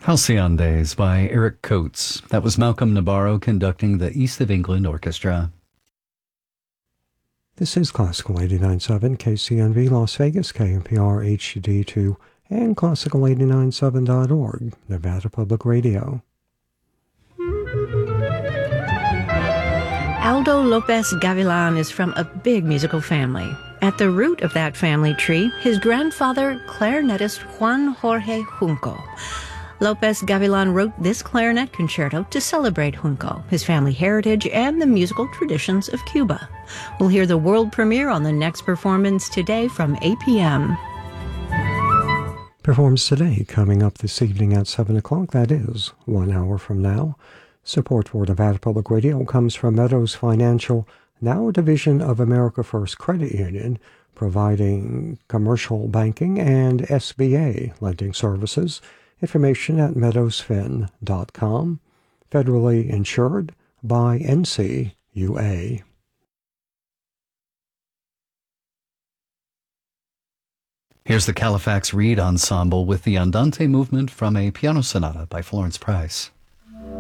Halcyon Days by Eric Coates. That was Malcolm Nabarro conducting the East of England Orchestra. This is Classical 89.7 KCNV Las Vegas, KNPR HD2, and Classical897.org, Nevada Public Radio. Aldo Lopez Gavilan is from a big musical family. At the root of that family tree, his grandfather, clarinetist Juan Jorge Junco. Lopez Gavilan wrote this clarinet concerto to celebrate Junco, his family heritage, and the musical traditions of Cuba. We'll hear the world premiere on the next performance today from 8 p.m. Performs today, coming up this evening at 7 o'clock, that is, 1 hour from now. Support for Nevada Public Radio comes from Meadows Financial, now a division of America First Credit Union, providing commercial banking and SBA lending services. Information at meadowsfin.com. Federally insured by NCUA. Here's the Califax Reed Ensemble with the Andante movement from a piano sonata by Florence Price.